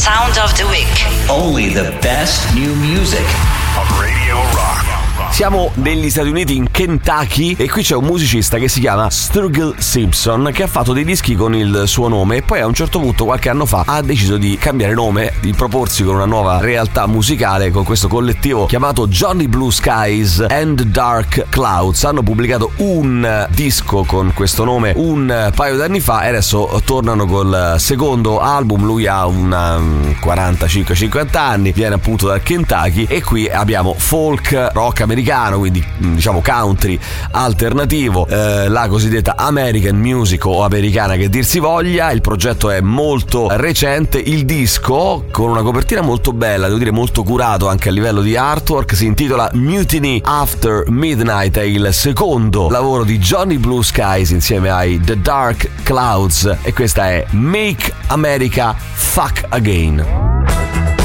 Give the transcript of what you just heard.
Sound of the Week. Only the best new music on Radio Rock. Siamo negli Stati Uniti, in Kentucky, e qui c'è un musicista che si chiama Sturgill Simpson, che ha fatto dei dischi con il suo nome e poi a un certo punto, qualche anno fa, ha deciso di cambiare nome, di proporsi con una nuova realtà musicale con questo collettivo chiamato Johnny Blue Skies and Dark Clouds. Hanno pubblicato un disco con questo nome un paio d'anni fa e adesso tornano col secondo album. Lui ha una 45-50 anni, viene appunto dal Kentucky e qui abbiamo folk rock americano, quindi diciamo country alternativo, la cosiddetta American music o americana che dir si voglia. Il progetto è molto recente, il disco con una copertina molto bella, devo dire molto curato anche a livello di artwork, si intitola Mutiny After Midnight, è il secondo lavoro di Johnny Blue Skies insieme ai The Dark Clouds e questa è Make America Fuck Again.